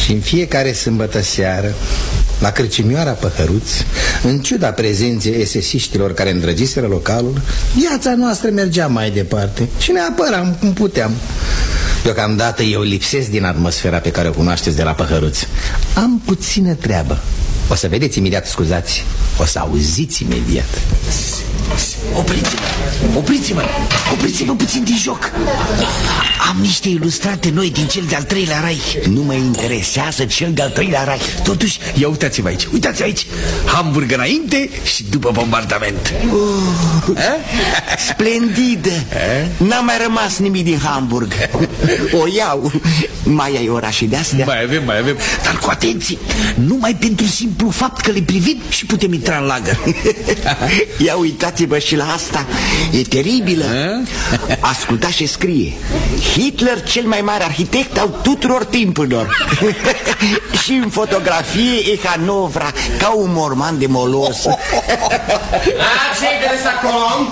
Și în fiecare sâmbătă seară, la Cârcimioara Păhăruț, în ciuda prezenței esesiștilor care îndrăgiseră localul, viața noastră mergea mai departe și ne apăram cum puteam. Deocamdată eu lipsesc din atmosfera pe care o cunoașteți de la Păhăruț. Am puțină treabă. O să vedeți imediat, scuzați, o să auziți imediat. Opriți-mă puțin din joc. Am niște ilustrate noi din cel de-al treilea rai. Nu mă interesează cel de-al treilea rai. Totuși, ia uitați-vă aici, uitați aici. Hamburg înainte și după bombardament. Splendidă. N-a mai rămas nimic din Hamburg. O iau. Mai ai orașe de-astea? Mai avem, dar cu atenție. Numai pentru simplu fapt că le privim și putem intra în lagăr. Ia uitați-vă și la asta. E teribilă. Ascultați ce scrie: Hitler, cel mai mare arhitect al tuturor timpurilor. Și în fotografie e Hanovra, ca un morman de molos. Ce-i de acolo?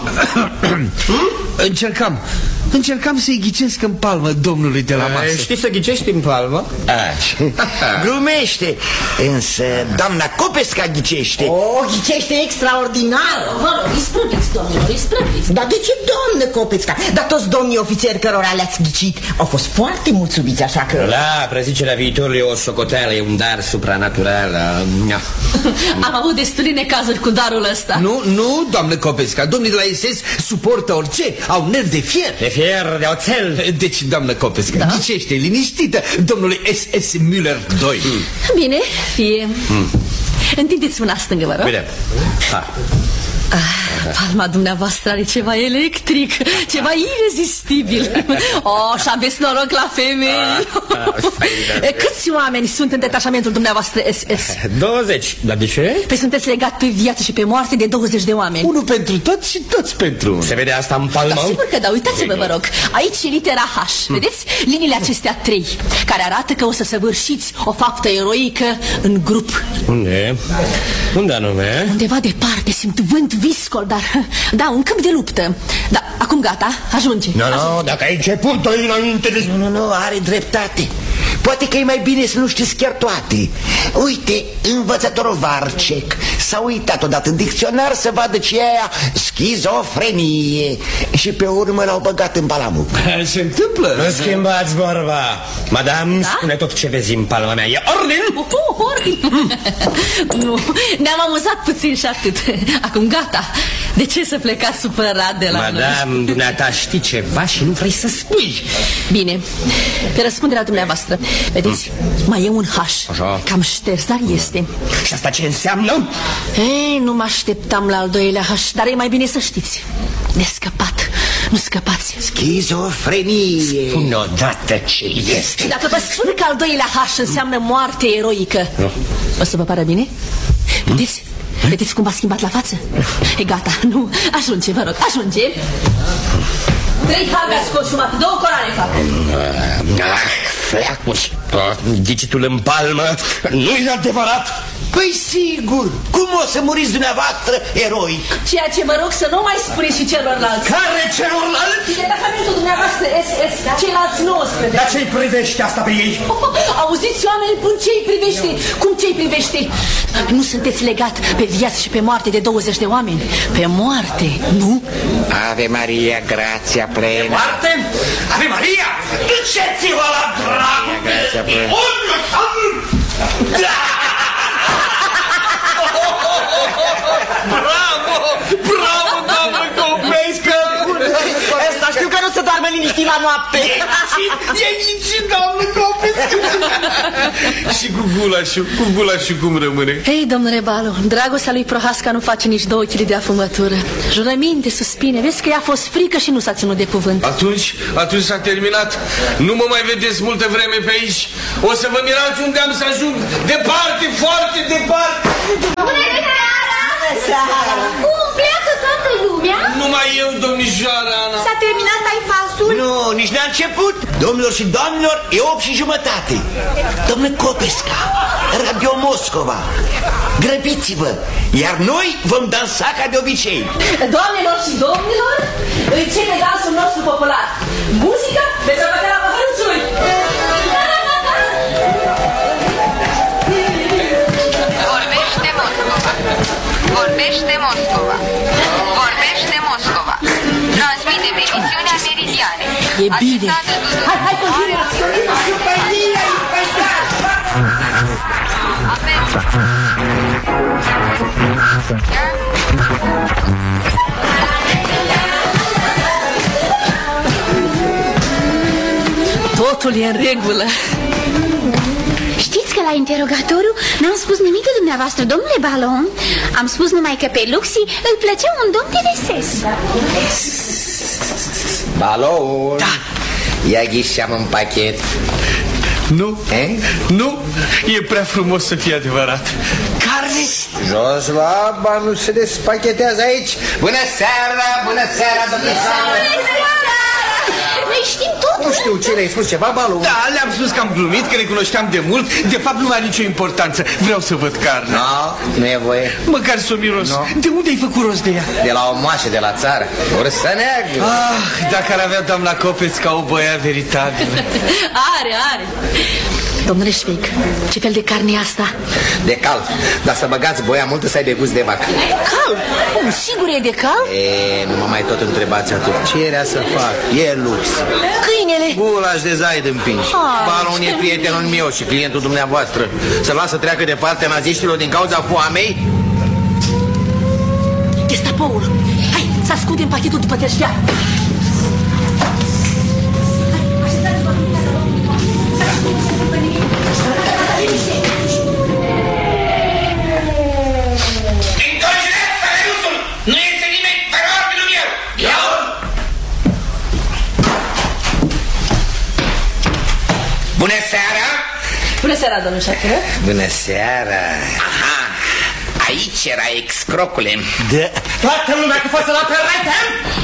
Încercam să-i ghicesc în palmă domnului de la masă. Știi să ghicești în palmă? Glumește. Însă doamna Copesca ghicește. Ghicește extraordinar. Vă rog, isprăviți, domnilor, isprăviți. Dar de ce, doamnă Copesca? Dar toți domnii ofițeri cărora le-ați ghicit au fost foarte mulțumiți, așa că... Da, prezicerea viitorului e o socoteală, e un dar supranatural. Am avut destule necazuri cu darul ăsta. Nu, doamnă Copesca, domnii de la SS suportă orice, au nervi de fier. De fier, de oțel. Deci, doamnă Copesca, ghicește liniștită domnului SS Müller 2. Bine, fie. Întindeți mâna stângă, vă rog. Bine. Palma dumneavoastră are ceva electric, ceva irezistibil. Și aveți noroc la femei. Câți oameni sunt în detașamentul dumneavoastră SS? 20. Dar de ce? Păi sunteți legat pe viață și pe moarte de 20 de oameni. Unul pentru toți și toți pentru unul. Se vede asta în palmă? Da, sigur că da, uitați-vă, vă rog. Aici e litera H, vedeți? Liniile acestea 3, care arată că o să săvârșiți o faptă eroică în grup. Unde? Unde anume? Undeva departe, simt vânt viscol, dar... Da, un câmp de luptă. Da, acum gata, ajunge. Nu, dacă ai început-o înainte de... Nu, are dreptate. Poate că e mai bine să nu știți chiar toate. Uite, învățătorul Varcek s-a uitat odată în dicționar să vadă ce e aia schizofrenie. Și pe urmă l-au băgat în balamuc. Se întâmplă? Nu schimbați vorba. Madame, spune tot ce vezi în palma mea. E ordin? Ordin. Nu, ne-am amuzat puțin și atât. Acum gata. De ce să plecați supărat de la noi? Madame, dumneata știi ceva și nu vrei să spui. Bine, pe răspunderea dumneavoastră. Vedeți, mai e un H. Așa. Cam șters, dar este. Și asta ce înseamnă? Ei, nu mă așteptam la al doilea H, dar e mai bine să știți. De scăpat, nu scăpați. Schizofrenie. Spune odată ce este. Și dacă vă spun că al doilea H înseamnă moarte eroică, o să vă pară bine? Vedeți? Vedeți cum v-a schimbat la față? E gata, nu, ajunge, vă rog, ajunge. 3 habe ați consumat, 2 corane fac. Fleacuri. Digitul în palmă nu-i adevărat. Păi sigur, cum o să muriți dumneavoastră eroic? Ceea ce vă rog să nu mai spuneți și celorlalți. Care celorlalți? Detașamentul dumneavoastră SS, ceilalți 19. Dar ce-i privește asta pe ei? Auziți, oameni buni, ce-i privește? Cum ce-i privește? Nu sunteți legat pe viață și pe moarte de 20 de oameni. Pe moarte, nu? Ave Maria, grația plena. Moarte? Ave Maria! Duceți-vă la dracu! Grația plena. Bravo! Bravo, doamnă Copesca! Asta știu că nu se doarmă liniștit la noapte. E ghicit, doamnă Copesca! Și cu gulașul cum rămâne? Ei, domnule Balu, dragostea lui Prohasca nu face nici 2 kg de afumătură. Jurăminte, suspine, vezi că i-a fost frică și nu s-a ținut de cuvânt. Atunci s-a terminat. Nu mă mai vedeți multă vreme pe aici. O să vă mirați unde am să ajung. Departe, foarte departe. Cum pleacă toată lumea? Numai eu, domnișoara Ana. S-a terminat taifasul? Nu, nici n-a început. Domnilor și doamnelor, e 8:30. Domnule Copesca, Radio Moscova, grăbiți-vă, iar noi vom dansa ca de obicei. Doamnelor și domnilor, începe dansul nostru popular. Muzica de sărbătoarea Păhăruțului. E bine. Hai, continuă. Totul e în regulă. Știți că la interogatoriu n-am spus nimic de dumneavoastră, domnule Balon. Am spus numai că pe Luxi îl plăcea un domn de deses. Balon. Da. Ia ghișeam în pachet. Nu, nu, e prea frumos să fie adevărat. Carne? Jos la aba, nu se despachetează aici. Bună seara, domnule Sara. Noi știm totul. Nu știu ce le-ai spus, ceva, Balon? Da, le-am spus că am glumit, că ne cunoșteam de mult. De fapt nu are nicio importanță. Vreau să văd carne. Nu e voie. Măcar să o miros. De unde ai făcut rost de ea? De la o moașă de la țară. Ursă neagră. Dacă ar avea doamna Copeț ca o băia veritabilă. Are. Domnule Șveic, ce fel de carne e asta? De cal, dar să băgați boia multă să aibă gust de vacă. Cal? Sigur e de cal? Nu mă mai tot întrebați atât. Ce era să fac? E lux. Câinele? Gulaș de zaid împingi. Balon e prietenul meu și clientul dumneavoastră. Să lasă treacă de partea naziștilor din cauza foamei? Gestapoul. Hai, să ascundem pachetul după terștea. Nu este nimeni fără ordinul meu! Eu! Bună seara! Bună seara, domnul Șachiră. Bună seara! Aha! Aici era excrocule. Da. Toată lumea cu forță la perete!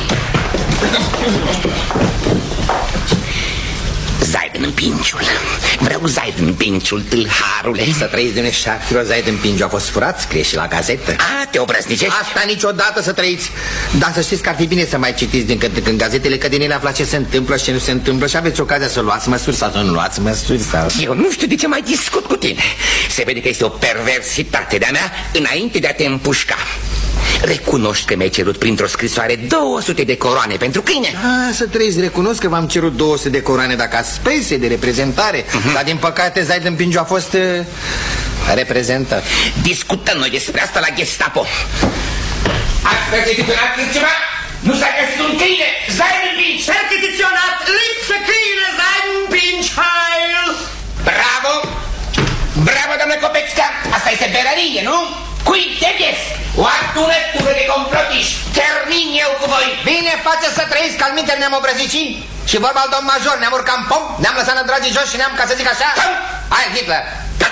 Zaid în pinciul. Vreau zaid în pinciul, tâlharule. Să trăiți, domnule Șachiră, zaid în pinciu. A fost furat, scrie și la gazetă. Te obrăznicești? Asta niciodată să trăiți. Dar să știți că ar fi bine să mai citiți din când în când gazetele, că din ele afla ce se întâmplă și ce nu se întâmplă și aveți ocazia să luați măsuri sau să nu luați măsuri sau... Eu nu știu de ce mai discut cu tine. Se vede că este o perversitate de-a mea înainte de a te împușca. Recunoști că mi-ai cerut printr-o scrisoare 200 de coroane pentru câine. Să trăiți, recunosc că v-am cerut 200 de coroane dacă ați pensie de reprezentare. Dar din păcate Zaid în Pingiu a fost reprezentat. Discutăm noi despre asta la Gestapo. Ați percheziționat ceva? Nu s-a găsit un câine. Zaid în Pingi. Percheziționat, lipsă câine, Zaid în Pingi. Bravo. Bravo, doamnă Copețca. Asta este berărie, nu? Cui tegeți? O adunătură de complotiști. Termin eu cu voi. Bine, faceți să trăiți, că alminteri ne-am obrăzicit. Și vorba al domn major, ne-am urcat în pom, ne-am lăsat în dragii jos și ne-am, ca să zic așa, hai, Hitler.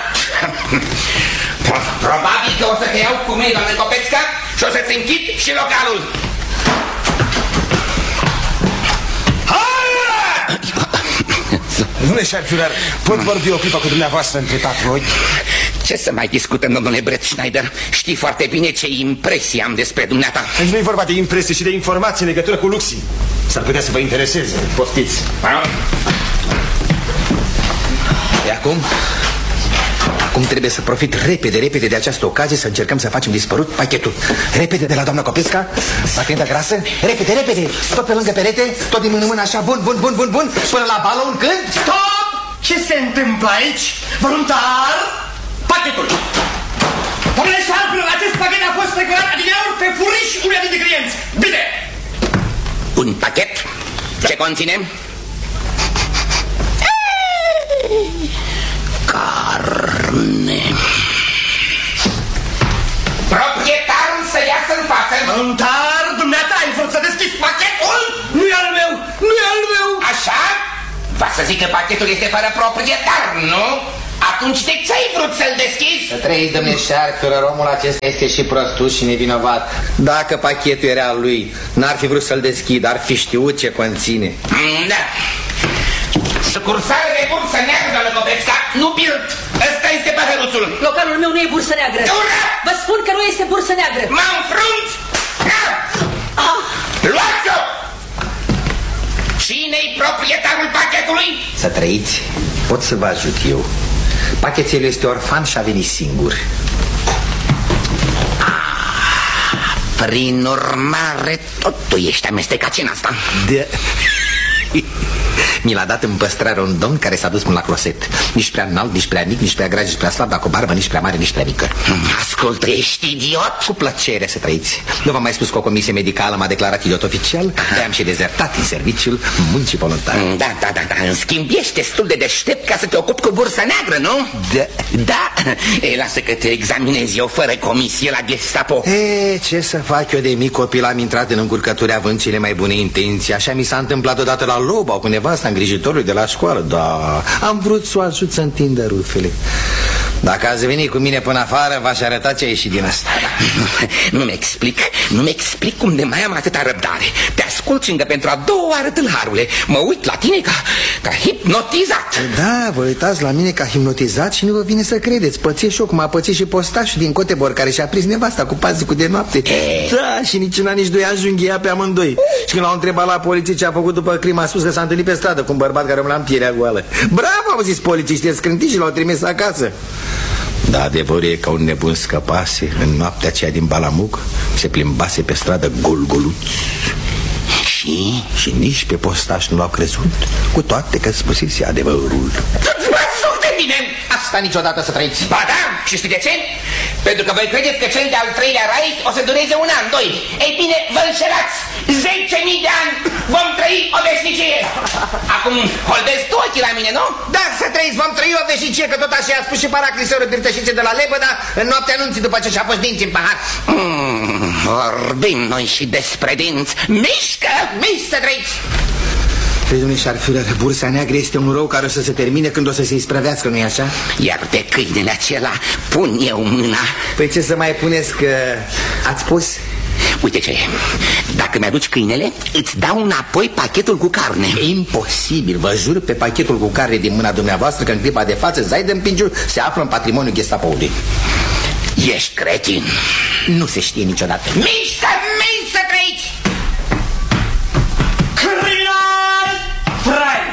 Probabil că o să te iau cu mine, doamnă Copețca, și o să-ți închid și localul. Domnule Șarfiurar, pot vorbi o clipă cu dumneavoastră între patru ochi? Ce să mai discutăm, domnule Brett Schneider? Știi foarte bine ce impresii am despre dumneata. Deci nu e vorba de impresii și de informații în legătură cu Luxi. S-ar putea să vă intereseze, poftiți. E acum trebuie să profit repede de această ocazie să încercăm să facem dispărut pachetul. Repede de la doamna Copesca, la clienta grasă, repede, tot pe lângă perete, tot din mână în mână așa, bun, până la Balon când... Stop! Ce se întâmplă aici? Voluntar! Pachetul! Domnule Șarpiu, acest pachet a fost recurat adineauri pe furiș unul dintre clienți. Bine! Un pachet? Ce conține? Carne. Proprietarul să iasă în față. Voluntar, dumneata, ai vrut să deschizi pachetul? Nu e al meu! Așa? Va să zic că pachetul este fără proprietar, nu? Atunci de ce ai vrut să-l deschizi? Să trăiți, domnule Șarpiurar, omul acesta este și prostus și nevinovat. Dacă pachetul era al lui, n-ar fi vrut să-l deschid, ar fi știut ce conține. Da. Sucursare de bursă neagră, doamnă Copețca, nu pierd. Ăsta este păhăruțul. Localul meu nu e bursă neagră. Ura! Vă spun că nu este bursă neagră. Mă înfrunt! Luați-o! Cine-i proprietarul pachetului? Să trăiți, pot să vă ajut eu. Pachetul este orfan și a venit singur. Prin urmare, tot tu ești amestecat în asta. Da. Mi l-a dat în păstrare un domn care s-a dus până la closet. Nici prea înalt, nici prea mic, nici prea gras, nici prea slab, dar cu barbă, nici prea mare, nici prea mică. Ascultă, ești idiot? Cu plăcere să trăiți. Nu v-am mai spus că o comisie medicală m-a declarat idiot oficial? De-am și dezertat din serviciul muncii voluntare. Da. În schimb, ești destul de deștept ca să te ocupi cu bursa neagră, nu? Da. Lasă că te examinez eu fără comisie la Gestapo. Ce să fac eu de mic copil? Am intrat în încurcături având cele mai bune intenții. Așa mi s-a întâmplat odată la Lobau cu nevasta îngrijitorului de la școală. Da, am vrut să o ajut să întindă rufele. Dacă ați venit cu mine până afară, v-aș arăta ce a ieșit din asta. Nu-mi explic cum de mai am atâta răbdare. Te ascult încă pentru a doua oară, tâlharule. Mă uit la tine ca hipnotizat. Da, vă uitați la mine ca hipnotizat și nu vă vine să credeți. Pățesc și eu cum a pățit și postașul din Cotebor, care și-a prins nevasta cu paznicul de noapte. Da, și nici una, nici doi ani junghia pe amândoi. Și când l-au întrebat la poliție ce a făcut după crimă, a spus că s-a întâlnit pe stradă cu un bărbat care umla în pielea goală. Bravo, au zis polițiștii, scrântiți și l-au trimis acasă. Da, adevărul e că un nebun scăpase în noaptea aceea din Balamuc, se plimbase pe stradă gol-goluț. Și nici pe postaș nu l-au crezut, cu toate că spusese adevărul. Mă suc de mine! Asta niciodată să trăiți. Ba da, și știi de ce? Pentru că voi credeți că cel de-al treilea Reich o să dureze un an, doi. Ei bine, vă înșelați! 10.000 de ani vom trăi o veșnicie! Acum holdezi tu ochii la mine, nu? Da, să trăiți, vom trăi o veșnicie, că tot așa a spus și paraclisorul Birtășițe de la Lebăda în noaptea anunții după ce și-a pus dinți în pahar. Vorbim noi și despre dinți. Mișcă! Să trăiți! Domnule Șarführer, bursa neagră este un rău care o să se termine când o să se isprăvească, nu-i așa? Iar pe câinele acela pun eu mâna. Păi ce să mai puneți, că ați spus? Uite ce, dacă mi-aduci câinele, îți dau înapoi pachetul cu carne. E imposibil, vă jur pe pachetul cu carne din mâna dumneavoastră că în clipa de față Zeidenpingiul se află în patrimoniul Gestapoului. Ești cretin. Nu se știe niciodată. Mișcă, să trăiți! Frai!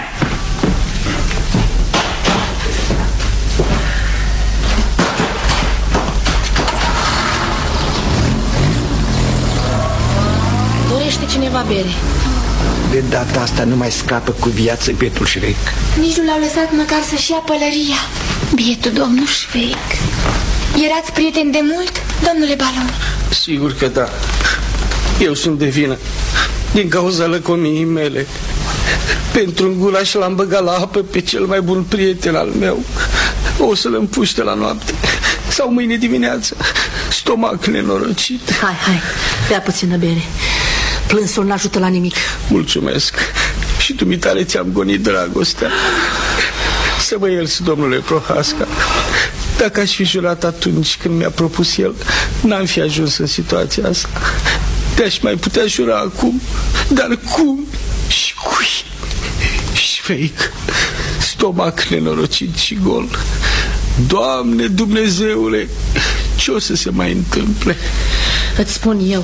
Dorește cineva bere? De data asta nu mai scapă cu viață bietul Șrec. Nici nu l-au lăsat măcar să-și ia pălăria. Bietul domnul Șveic. Erați prieteni de mult, domnule Balon? Sigur că da. Eu sunt de vină. Din cauza lăcomiei mele. Pentru un gulaș l-am băgat la apă pe cel mai bun prieten al meu. O să-l împuște la noapte. Sau mâine dimineață. Stomac nenorocit. Hai, bea puțină bere. Plânsul n-ajută la nimic. Mulțumesc. Și dumitale ți-am gonit dragostea. Să mă ierți, domnule Prohaska. Dacă aș fi jurat atunci când mi-a propus el, n-am fi ajuns în situația asta. Te-aș mai putea jura acum. Dar cum? Și cui? Șveic, stomac nenorocit și gol. Doamne Dumnezeule, ce o să se mai întâmple? Îți spun eu.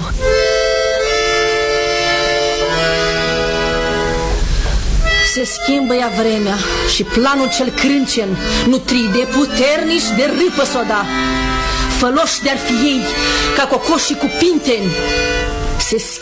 Se schimbă ea vremea și planul cel crâncen, nutrit de puternici de râpă s-o da. Făloși de-ar fi ei, ca cocoșii cu pinteni, se